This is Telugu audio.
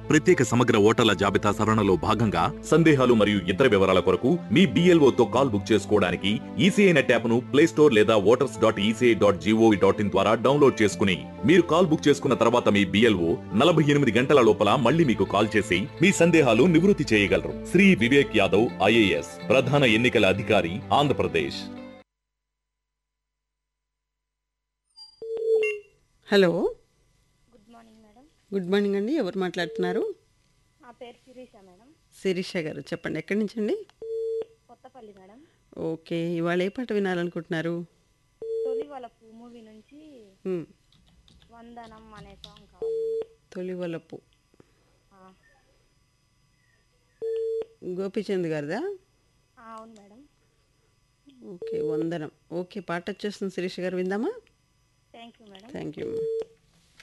ప్రత్యేక సమగ్ర ఓటర్ల జాబితా సవరణలో భాగంగా సందేహాలు మరియు ఇతర వివరాల కొరకు మీ BLOతో కాల్ బుక్ చేసుకోవడానికి ఈసీఐ నెట్ యాప్ను ప్లే స్టోర్ లేదా voters.eci.gov.in ద్వారా డౌన్లోడ్ చేసుకుని మీరు కాల్ బుక్ చేసుకున్న తర్వాత మీ BLO 48 గంటల లోపల మళ్ళీ మీకు కాల్ చేసి మీ సందేహాలు నివృత్తి చేయగలరు. శ్రీ వివేక్ యాదవ్ IAS, ప్రధాన ఎన్నికల అధికారి, Andhra Pradesh. Hello, good morning madam. Good morning అండి. ఎవరు మాట్లాడుతున్నారు? నా పేరు శిరీష మేడం. శిరీష గారు, చెప్పండి ఎక్కడి నుంచి అండి? కొత్తపల్లి మేడం. ఓకే, ఇవాళ ఏ పాట వినాలనుకుంటున్నారు? తొలి వలపు మూవీ నుంచి హ్మ్, వందనం అనే సాంగ్ కావాలి మేడం. తొలివలపు ఆ, గోపీచంద్ గారిదా? అవును మేడం. ఓకే, వందనం. ఓకే, పాట వచ్చేస్తుంది శిరీష గారు, విందామా? Thank you madam. Thank you.